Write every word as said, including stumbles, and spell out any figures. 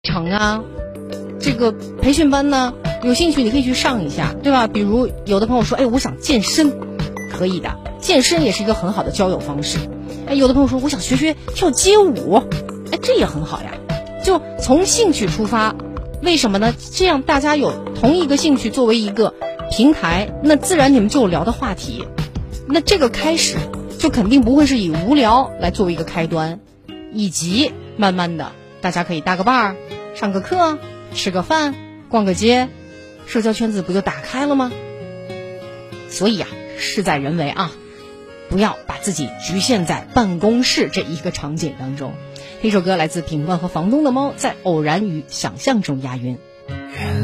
场啊，这个培训班呢，有兴趣你可以去上一下，对吧？比如有的朋友说，哎，我想健身，可以的，健身也是一个很好的交友方式。哎，有的朋友说，我想学学跳街舞，哎，这也很好呀。就从兴趣出发，为什么呢？这样大家有同一个兴趣作为一个平台，那自然你们就有聊的话题。那这个开始就肯定不会是以无聊来作为一个开端，以及慢慢的大家可以搭个伴儿，上个课，吃个饭，逛个街，社交圈子不就打开了吗？所以啊，事在人为啊，不要把自己局限在办公室这一个场景当中。这首歌来自品冠和房东的猫，在偶然与想象中押韵。